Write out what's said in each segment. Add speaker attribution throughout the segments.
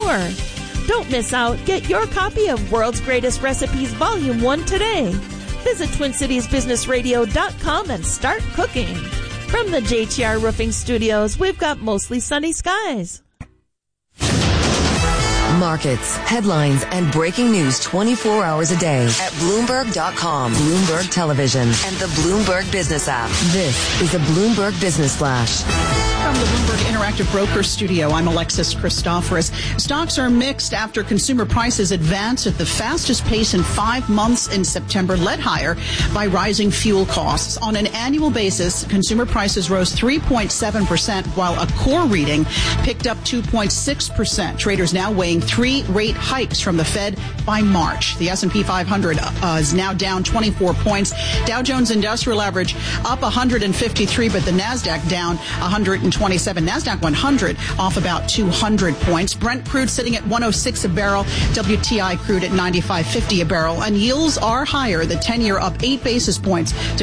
Speaker 1: more. Don't miss out. Get your copy of World's Greatest Recipes Volume 1 today. Visit TwinCitiesBusinessRadio.com and start cooking. From the JTR Roofing Studios, we've got mostly sunny skies.
Speaker 2: Markets, headlines, and breaking news 24 hours a day at Bloomberg.com, Bloomberg Television, and the Bloomberg Business app. This is a Bloomberg Business Flash.
Speaker 3: From the Bloomberg Interactive Broker Studio, I'm Alexis Christoforous. Stocks are mixed after consumer prices advance at the fastest pace in 5 months in September, led higher by rising fuel costs. On an annual basis, consumer prices rose 3.7%, while a core reading picked up 2.6%. Traders now weighing 3 rate hikes from the Fed by March. The S&P 500 is now down 24 points. Dow Jones Industrial Average up 153, but the NASDAQ down 127. NASDAQ 100 off about 200 points. Brent crude sitting at 106 a barrel. WTI crude at 95.50 a barrel. And yields are higher. The 10-year up 8 basis points to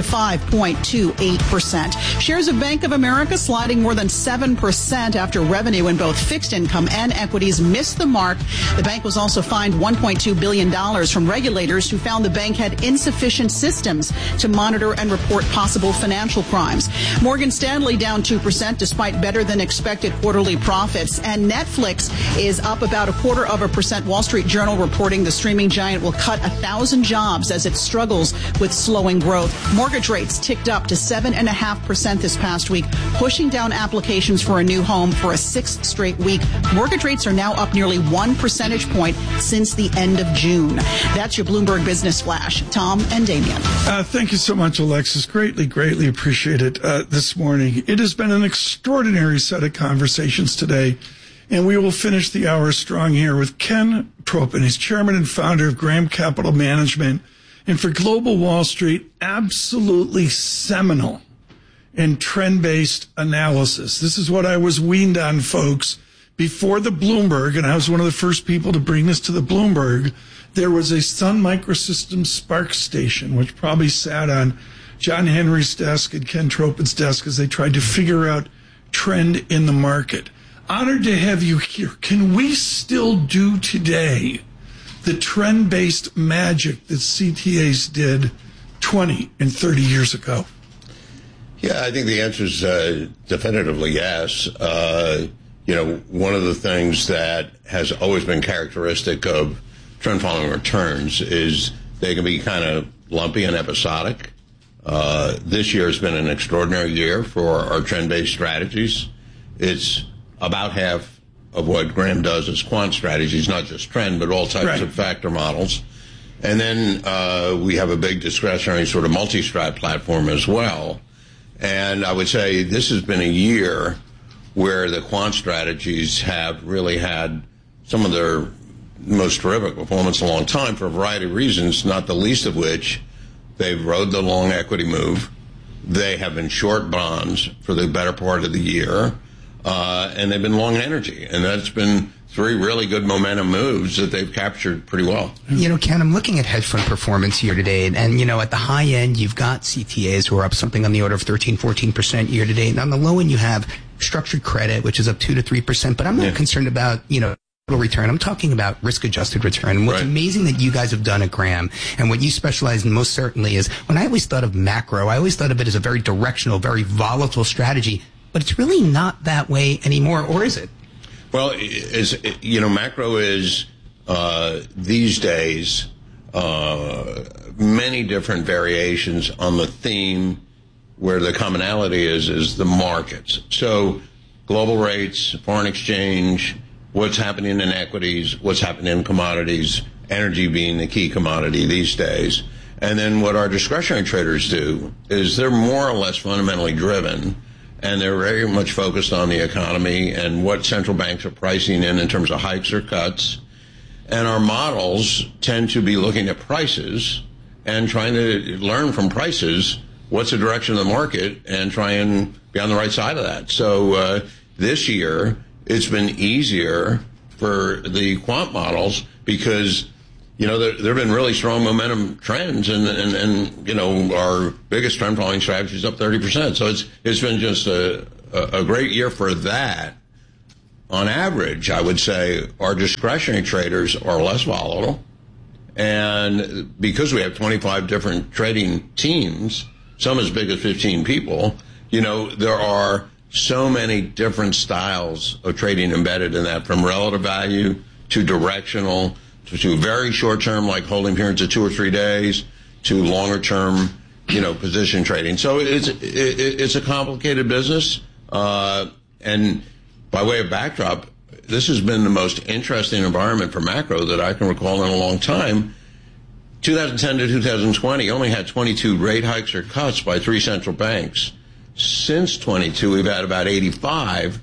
Speaker 3: 5.28%. Shares of Bank of America sliding more than 7% after revenue in both fixed income and equities missed the mark. The bank was also fined $1.2 billion from regulators who found the bank had insufficient systems to monitor and report possible financial crimes. Morgan Stanley down 2% despite better than expected quarterly profits. And Netflix is up about 0.25%. Wall Street Journal reporting the streaming giant will cut 1,000 jobs as it struggles with slowing growth. Mortgage rates ticked up to 7.5% this past week, pushing down applications for a new home for a 6th straight week. Mortgage rates are now up nearly 1 percentage point since the end of June. That's your Bloomberg Business Flash. Tom and Damian.
Speaker 4: Thank you so much, Alexis. Greatly appreciate it this morning. It has been an extraordinary set of conversations today, and we will finish the hour strong here with Ken Tropen. He's chairman and founder of Graham Capital Management, and for Global Wall Street, absolutely seminal in trend-based analysis. This is what I was weaned on, folks. Before the Bloomberg, and I was one of the first people to bring this to the Bloomberg, there was a Sun Microsystems Spark station, which probably sat on John Henry's desk and Ken Tropen's desk as they tried to figure out trend in the market. Honored to have you here. Can we still do today the trend-based magic that CTAs did 20 and 30 years ago?
Speaker 5: Yeah, I think the answer is definitively yes. One of the things that has always been characteristic of trend following returns is they can be kind of lumpy and episodic. This year has been an extraordinary year for our trend-based strategies. It's about half of what Graham does is quant strategies, not just trend, but all types of factor models. And then we have a big discretionary sort of multi-strat platform as well. And I would say this has been a year where the quant strategies have really had some of their most terrific performance in a long time for a variety of reasons, not the least of which they've rode the long equity move. They have been short bonds for the better part of the year, and they've been long energy. And that's been 3 really good momentum moves that they've captured pretty well.
Speaker 6: Ken, I'm looking at hedge fund performance year to date, and, at the high end, you've got CTAs who are up something on the order of 13-14% year to date. And on the low end, you have structured credit, which is up 2 to 3%. But I'm not concerned about, total return. I'm talking about risk-adjusted return. And what's amazing that you guys have done at Graham, and what you specialize in most certainly is, when I always thought of macro, I always thought of it as a very directional, very volatile strategy. But it's really not that way anymore, or is it?
Speaker 5: Well, macro is, these days, many different variations on the theme where the commonality is the markets. So global rates, foreign exchange, what's happening in equities, what's happening in commodities, energy being the key commodity these days. And then what our discretionary traders do is they're more or less fundamentally driven, and they're very much focused on the economy and what central banks are pricing in terms of hikes or cuts. And our models tend to be looking at prices and trying to learn from prices what's the direction of the market and try and be on the right side of that. So this year, it's been easier for the quant models because, there have been really strong momentum trends and our biggest trend following strategy is up 30%. So it's been just a great year for that. on average, I would say our discretionary traders are less volatile. And because we have 25 different trading teams, some as big as 15 people, there are so many different styles of trading embedded in that, from relative value to directional to very short term, like holding periods of 2 or 3 days, to longer term, position trading. So it's a complicated business. And by way of backdrop, this has been the most interesting environment for macro that I can recall in a long time. 2010 to 2020 only had 22 rate hikes or cuts by 3 central banks. Since 22, we've had about 85,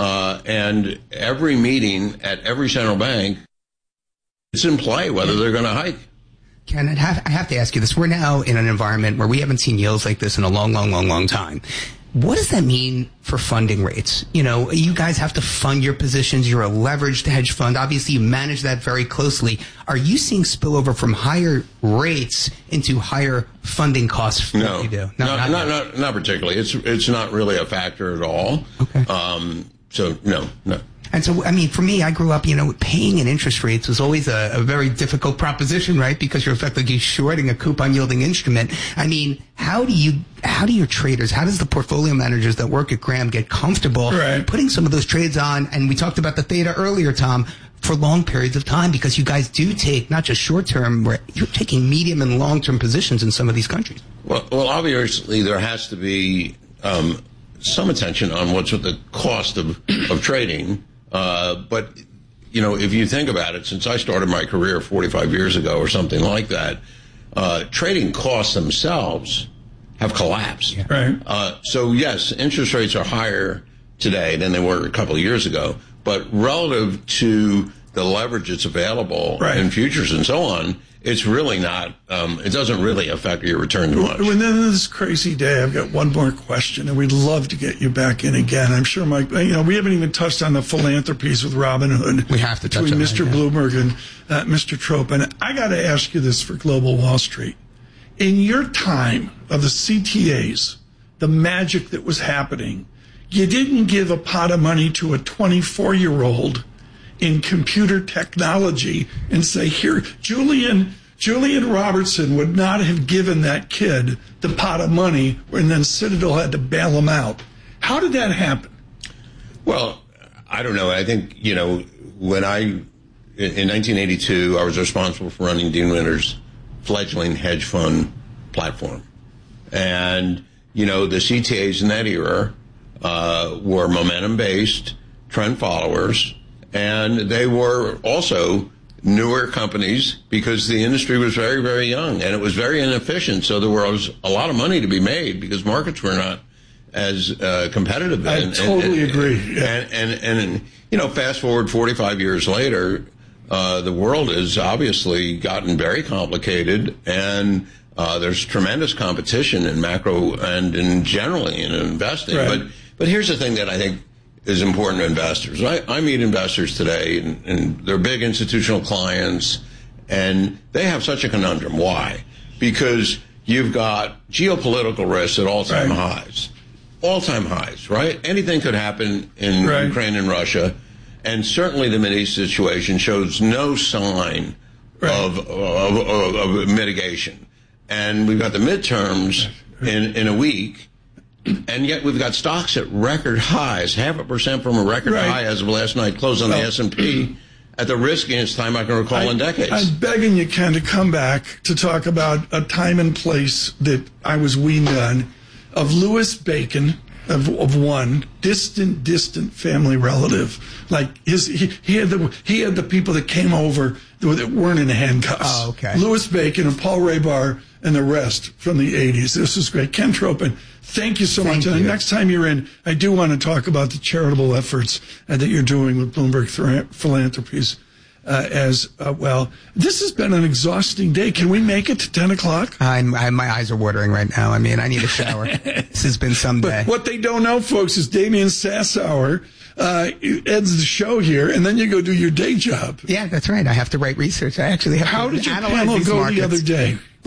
Speaker 5: and every meeting at every central bank, it's in play whether they're going to hike.
Speaker 6: Ken, I have to ask you this. We're now in an environment where we haven't seen yields like this in a long time. What does that mean for funding rates? You guys have to fund your positions. You're a leveraged hedge fund. Obviously, you manage that very closely. Are you seeing spillover from higher rates into higher funding costs?
Speaker 5: No,
Speaker 6: you do?
Speaker 5: Not particularly. It's not really a factor at all.
Speaker 6: Okay.
Speaker 5: So no.
Speaker 6: And so, for me, I grew up, paying in interest rates was always a very difficult proposition, right? Because you're effectively shorting a coupon yielding instrument. How do your traders, how does the portfolio managers that work at Graham get comfortable putting some of those trades on? And we talked about the theta earlier, Tom, for long periods of time, because you guys do take not just short term, where you're taking medium and long term positions in some of these countries.
Speaker 5: Well, obviously there has to be some attention on what's the cost of trading. But, if you think about it, since I started my career 45 years ago or something like that, trading costs themselves have collapsed.
Speaker 6: Yeah.
Speaker 4: Right.
Speaker 5: So, yes, interest rates are higher today than they were a couple of years ago. But relative to the leverage that's available in futures and so on, it's really not, it doesn't really affect your return too much.
Speaker 4: Within this crazy day, I've got one more question, and we'd love to get you back in again. I'm sure, Mike, we haven't even touched on the philanthropies with Robinhood.
Speaker 6: We have to touch
Speaker 4: between
Speaker 6: on
Speaker 4: Mr.
Speaker 6: that,
Speaker 4: Bloomberg and Mr. Tropin. I got to ask you this for Global Wall Street. In your time of the CTAs, the magic that was happening, you didn't give a pot of money to a 24-year-old in computer technology and say, here, Julian Robertson would not have given that kid the pot of money, and then Citadel had to bail him out. How did that happen?
Speaker 5: Well, I don't know. I think, when in 1982, I was responsible for running Dean Winter's fledgling hedge fund platform. And, the CTAs in that era were momentum-based, trend followers, and they were also newer companies because the industry was very, very young and it was very inefficient. So there was a lot of money to be made because markets were not as competitive.
Speaker 4: I totally agree. Yeah.
Speaker 5: And fast forward 45 years later, the world has obviously gotten very complicated, and there's tremendous competition in macro and in generally in investing.
Speaker 4: Right.
Speaker 5: But here's the thing that I think is important to investors. I meet investors today, and they're big institutional clients, and they have such a conundrum. Why? Because you've got geopolitical risks at all-time highs. All-time highs, right? Anything could happen in Ukraine and Russia, and certainly the Mideast situation shows no sign of mitigation. And we've got the midterms in a week, and yet we've got stocks at record highs, 0.5% from a record high as of last night, closed on the S&P at the riskiest time I can recall in decades.
Speaker 4: I'm begging you, Ken, to come back to talk about a time and place that I was weaned on of Louis Bacon, of one distant family relative. Like he had the people that came over that weren't in handcuffs.
Speaker 6: Oh, okay.
Speaker 4: Louis Bacon and Paul Raybar and the rest from the 80s. This is great. Ken Tropin, thank you so much. And next time you're in, I do want to talk about the charitable efforts that you're doing with Bloomberg Philanthropies as well. This has been an exhausting day. Can we make it to 10 o'clock?
Speaker 6: My eyes are watering right now. I need a shower. This has been some day.
Speaker 4: But what they don't know, folks, is Damian Sassower ends the show here, and then you go do your day job.
Speaker 6: Yeah, that's right. I have to write research. I actually have
Speaker 4: How
Speaker 6: to
Speaker 4: did your
Speaker 6: analyze
Speaker 4: panel
Speaker 6: these
Speaker 4: go
Speaker 6: markets.
Speaker 4: the other day?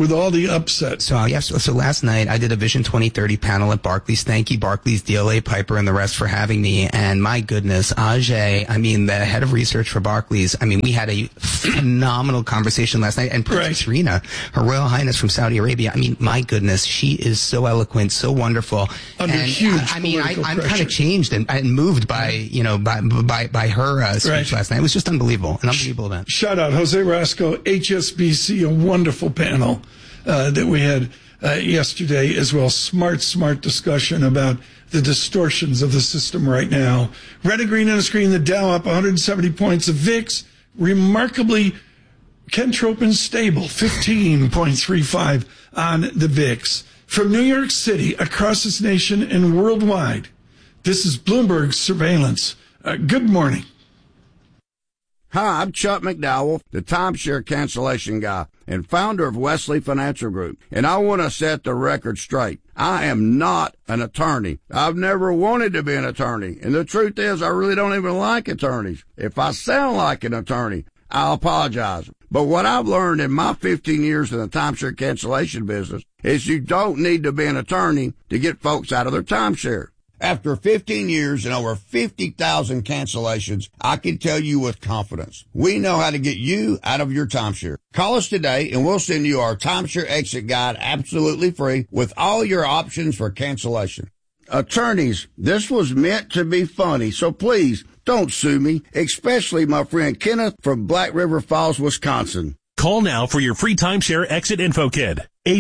Speaker 4: with all the upsets.
Speaker 6: So last night I did a Vision 2030 panel at Barclays. Thank you, Barclays, DLA Piper, and the rest for having me. And my goodness, Ajay, the head of research for Barclays, we had a phenomenal conversation last night. And Princess Rina, Her Royal Highness from Saudi Arabia, my goodness, she is so eloquent, so wonderful.
Speaker 4: Under huge political
Speaker 6: I'm
Speaker 4: pressure.
Speaker 6: kind of changed and moved by her speech last night. It was just unbelievable, an unbelievable event.
Speaker 4: Shout out Jose Rasco, HSBC, a wonderful panel that we had yesterday as well. Smart discussion about the distortions of the system right now. Red and green on the screen, the Dow up 170 points. The VIX, remarkably, Ken Tropin stable, 15.35 on the VIX. From New York City, across this nation and worldwide, this is Bloomberg Surveillance. Good morning.
Speaker 7: Hi, I'm Chuck McDowell, the timeshare cancellation guy and founder of Wesley Financial Group, and I want to set the record straight. I am not an attorney. I've never wanted to be an attorney, and the truth is I really don't even like attorneys. If I sound like an attorney, I'll apologize. But what I've learned in my 15 years in the timeshare cancellation business is you don't need to be an attorney to get folks out of their timeshare. After 15 years and over 50,000 cancellations, I can tell you with confidence, we know how to get you out of your timeshare. Call us today and we'll send you our timeshare exit guide absolutely free with all your options for cancellation. Attorneys, this was meant to be funny, so please don't sue me, especially my friend Kenneth from Black River Falls, Wisconsin.
Speaker 8: Call now for your free timeshare exit info kit.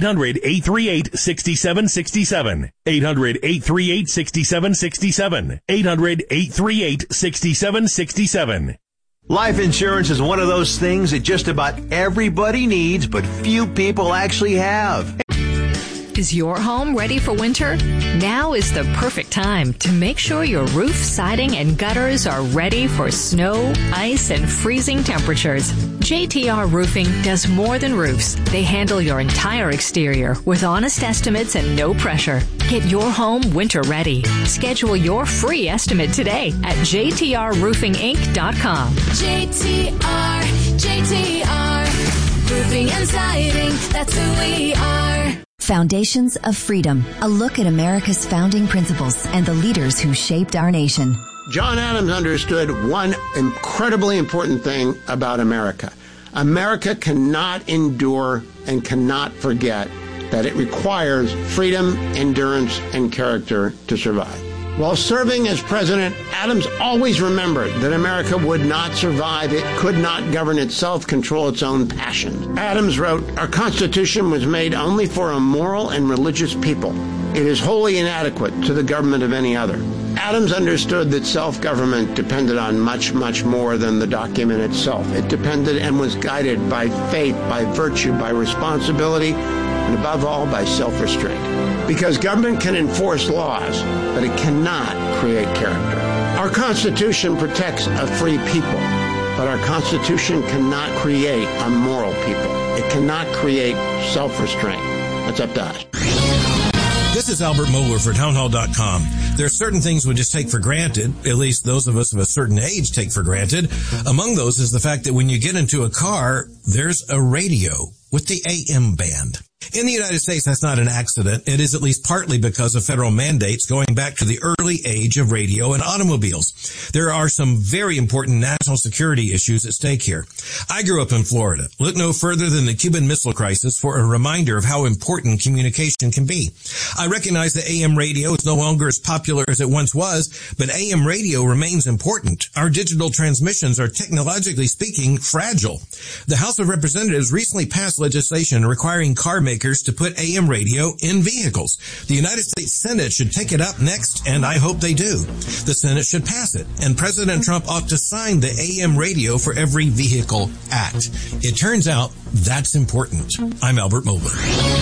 Speaker 8: 800-838-6767. 800-838-6767. 800-838-6767.
Speaker 9: Life insurance is one of those things that just about everybody needs, but few people actually have.
Speaker 10: Is your home ready for winter? Now is the perfect time to make sure your roof, siding, and gutters are ready for snow, ice, and freezing temperatures. JTR Roofing does more than roofs. They handle your entire exterior with honest estimates and no pressure. Get your home winter ready. Schedule your free estimate today at jtrroofinginc.com.
Speaker 11: JTR, roofing and siding, that's who we are.
Speaker 12: Foundations of Freedom, a look at America's founding principles and the leaders who shaped our nation.
Speaker 13: John Adams understood one incredibly important thing about America. America cannot endure and cannot forget that it requires freedom, endurance, and character to survive. While serving as president, Adams always remembered that America would not survive. It could not govern itself, control its own passions. Adams wrote, "Our Constitution was made only for a moral and religious people. It is wholly inadequate to the government of any other." Adams understood that self-government depended on much, much more than the document itself. It depended and was guided by faith, by virtue, by responsibility, and above all, by self-restraint. Because government can enforce laws, but it cannot create character. Our Constitution protects a free people, but our Constitution cannot create a moral people. It cannot create self-restraint. That's up to us.
Speaker 14: This is Albert Mohler for townhall.com. There are certain things we just take for granted, at least those of us of a certain age take for granted. Among those is the fact that when you get into a car, there's a radio with the AM band. In the United States, that's not an accident. It is at least partly because of federal mandates going back to the early age of radio and automobiles. There are some very important national security issues at stake here. I grew up in Florida. Look no further than the Cuban Missile Crisis for a reminder of how important communication can be. I recognize that AM radio is no longer as popular as it once was, but AM radio remains important. Our digital transmissions are technologically speaking fragile. The House of Representatives recently passed legislation requiring car makers to put AM radio in vehicles. The United States Senate should take it up next, and I hope they do. The Senate should pass it, and President Trump ought to sign the AM Radio for Every Vehicle Act. It turns out that's important. I'm Albert Mohler.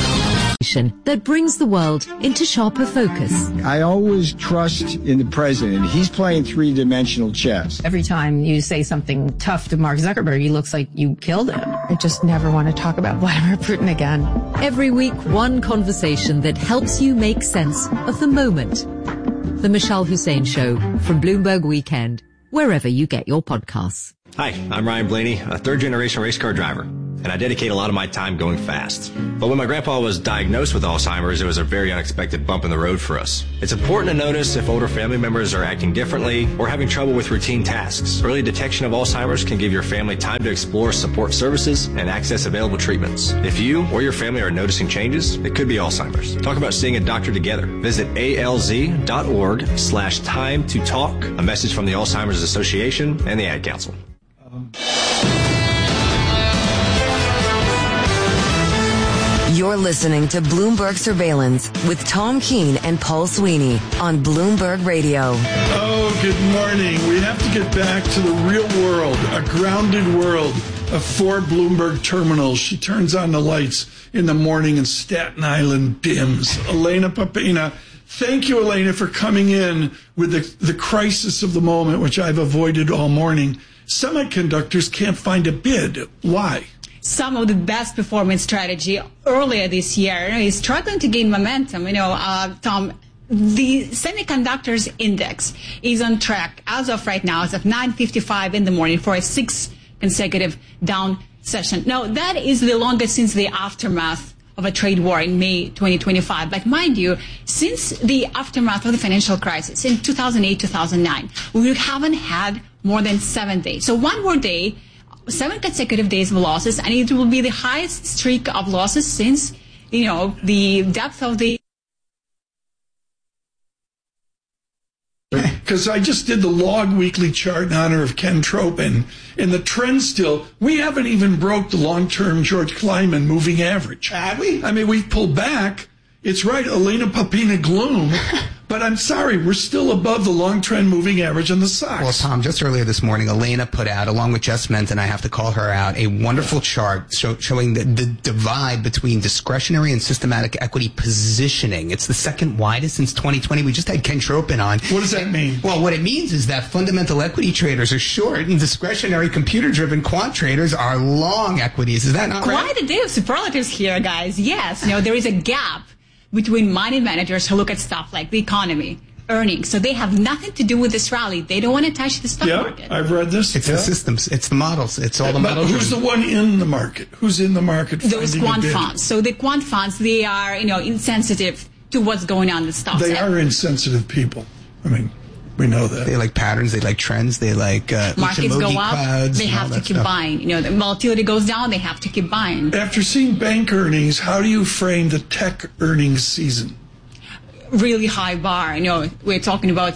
Speaker 15: That brings the world into sharper focus.
Speaker 16: I always trust in the president. He's playing three-dimensional chess.
Speaker 17: Every time you say something tough to Mark Zuckerberg, he looks like you killed him. I just never want to talk about Vladimir Putin again.
Speaker 15: Every week, one conversation that helps you make sense of the moment. The Michelle Hussein Show from Bloomberg Weekend, wherever you get your podcasts.
Speaker 18: Hi, I'm Ryan Blaney, a third-generation race car driver. and I dedicate a lot of my time going fast. But when my grandpa was diagnosed with Alzheimer's, it was a very unexpected bump in the road for us. It's important to notice if older family members are acting differently or having trouble with routine tasks. Early detection of Alzheimer's can give your family time to explore support services and access available treatments. If you or your family are noticing changes, it could be Alzheimer's. Talk about seeing a doctor together. Visit alz.org/time to talk. A message from the Alzheimer's Association and the Ad Council.
Speaker 2: You're listening to Bloomberg Surveillance with Tom Keene and Paul Sweeney on Bloomberg Radio.
Speaker 4: Oh, good morning. We have to get back to the real world, a grounded world of 4 Bloomberg terminals. She turns on the lights in the morning and Staten Island dims. Elena Popena. Thank you, Elena, for coming in with the crisis of the moment, which I've avoided all morning. Semiconductors can't find a bid. Why?
Speaker 19: Some of the best performance strategy earlier this year is struggling to gain momentum. Tom, the semiconductors index is on track as of right now, as of 9:55 in the morning, for a 6th consecutive down session. Now, that is the longest since the aftermath of a trade war in May 2025. But mind you, since the aftermath of the financial crisis in 2008-2009, we haven't had more than 7 days. So one more day, 7 consecutive days of losses, and it will be the highest streak of losses since, the depth of the...
Speaker 4: Because I just did the log weekly chart in honor of Ken Tropin, and the trend still, we haven't even broke the long-term George Kleiman moving average.
Speaker 6: Have we?
Speaker 4: I mean, we've pulled back. It's right, Elena Popena gloom, but I'm sorry, we're still above the long-trend moving average on the stocks.
Speaker 6: Well, Tom, just earlier this morning, Elena put out, along with Jess Ment, and I have to call her out, a wonderful chart showing the divide between discretionary and systematic equity positioning. It's the second widest since 2020. We just had Ken Tropin on.
Speaker 4: What does that mean?
Speaker 6: Well, what it means is that fundamental equity traders are short and discretionary computer-driven quant traders are long equities. Is that not right?
Speaker 19: Quite a day of superlatives here, guys. Yes, there is a gap between money managers who look at stuff like the economy, earnings. So they have nothing to do with this rally. They don't want to touch the stock market.
Speaker 4: I've read this.
Speaker 6: It's the systems. It's the models. It's all the models.
Speaker 4: Who's the one in the market? Who's in the market?
Speaker 19: Those quant funds. So the quant funds, they are, insensitive to what's going on in the stocks.
Speaker 4: They are insensitive people. I mean, we know that.
Speaker 6: They like patterns. They like trends. They like
Speaker 19: markets go up.
Speaker 6: Clouds,
Speaker 19: they have to keep buying. The volatility goes down. They have to keep buying.
Speaker 4: After seeing bank earnings, how do you frame the tech earnings season?
Speaker 19: Really high bar. We're talking about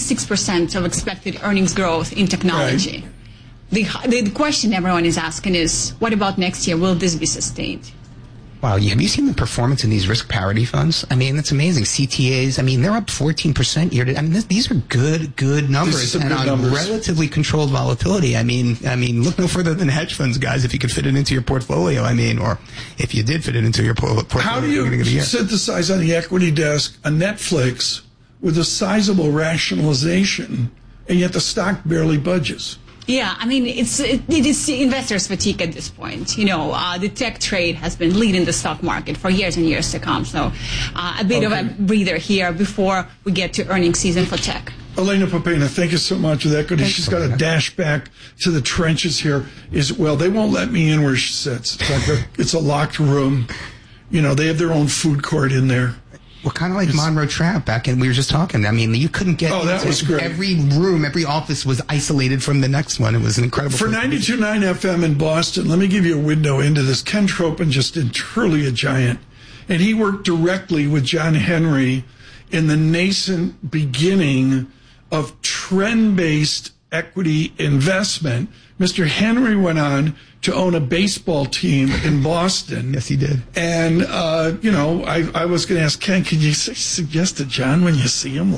Speaker 19: 66% of expected earnings growth in technology. Right. The question everyone is asking is, what about next year? Will this be sustained?
Speaker 6: Wow, have you seen the performance in these risk parity funds? I mean, that's amazing. CTAs, they're up 14% year to date. These are good numbers, and on relatively controlled volatility. I mean, look no further than hedge funds, guys. If you could fit it into your portfolio, or if you did fit it into your portfolio.
Speaker 4: How do you synthesize on the equity desk a Netflix with a sizable rationalization, and yet the stock barely budges?
Speaker 19: Yeah, it is investors' fatigue at this point. The tech trade has been leading the stock market for years and years to come. So a bit of a breather here before we get to earnings season for tech.
Speaker 4: Elena Popena, thank you so much with equity. She's got to dash back to the trenches here. They won't let me in where she sits. It's a locked room. They have their own food court in there.
Speaker 6: Well, kind of like Monroe Trap back in, we were just talking. You couldn't get
Speaker 4: that was great.
Speaker 6: Every room, every office was isolated from the next one. It was an incredible.
Speaker 4: For 92.9 FM in Boston, let me give you a window into this. Ken Tropin just did Truly a Giant. And he worked directly with John Henry in the nascent beginning of trend-based equity investment. Mr. Henry went on to own a baseball team in Boston.
Speaker 6: Yes, he did.
Speaker 4: And, I was going to ask Ken, can you suggest to John when you see him,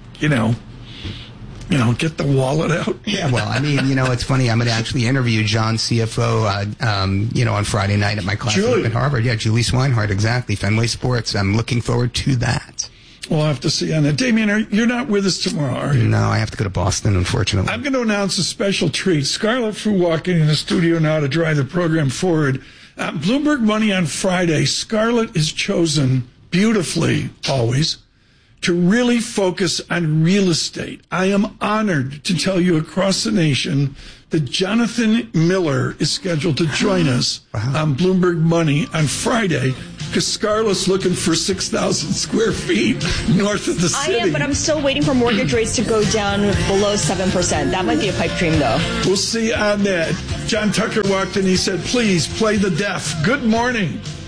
Speaker 4: get the wallet out?
Speaker 6: Yeah, well, it's funny. I'm going to actually interview John's CFO, on Friday night at my class at Harvard. Yeah, Julie Swinehart, exactly. Fenway Sports. I'm looking forward to that.
Speaker 4: We'll have to see on that. Damien, you're not with us tomorrow, are you?
Speaker 6: No, I have to go to Boston, unfortunately.
Speaker 4: I'm going to announce a special treat. Scarlett Fu walking in the studio now to drive the program forward. Bloomberg Money on Friday. Scarlett is chosen beautifully, always, to really focus on real estate. I am honored to tell you across the nation that Jonathan Miller is scheduled to join us on Bloomberg Money on Friday, because Scarlett's looking for 6,000 square feet north of the city.
Speaker 20: I am, but I'm still waiting for mortgage rates to go down below 7%. That might be a pipe dream, though.
Speaker 4: We'll see on that. John Tucker walked in. He said, please play the deaf. Good morning.